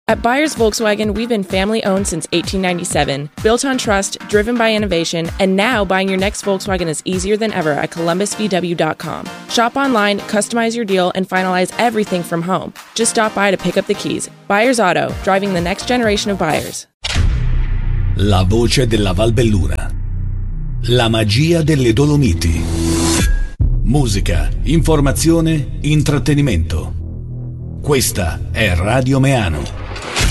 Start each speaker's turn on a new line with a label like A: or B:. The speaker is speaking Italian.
A: At Byers Volkswagen, we've been family-owned since 1897, built on trust, driven by innovation, and now buying your next Volkswagen is easier than ever at columbusvw.com. Shop online, customize your deal, and finalize everything from home. Just stop by to pick up the keys. Byers Auto, driving the next generation of buyers.
B: La voce della Val Belluna. La magia delle Dolomiti. Musica, informazione, intrattenimento. Questa è Radio Meano.